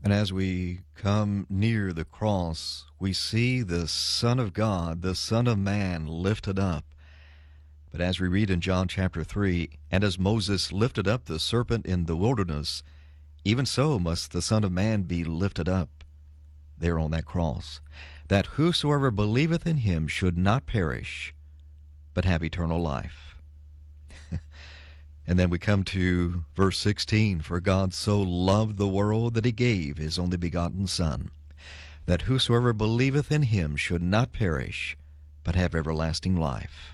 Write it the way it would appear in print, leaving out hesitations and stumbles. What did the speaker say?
And as we come near the cross, we see the Son of God, the Son of Man, lifted up. But as we read in John chapter 3, and as Moses lifted up the serpent in the wilderness, even so must the Son of Man be lifted up there on that cross, that whosoever believeth in him should not perish, but have eternal life. And then we come to verse 16, for God so loved the world that he gave his only begotten Son, that whosoever believeth in him should not perish, but have everlasting life.